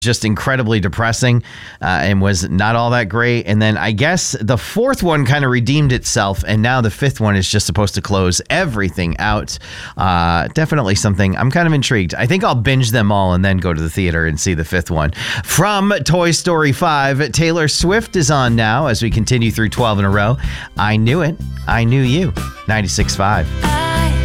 just incredibly depressing and was not all that great. And then I guess the fourth one kind of redeemed itself, and now the fifth one is just supposed to close everything out. Definitely something I'm kind of intrigued. I think I'll binge them all and then go to the theater and see the fifth one. From Toy Story 5, Taylor Swift is on now as we continue through 12 in a row. I Knew It, I Knew You, 96.5.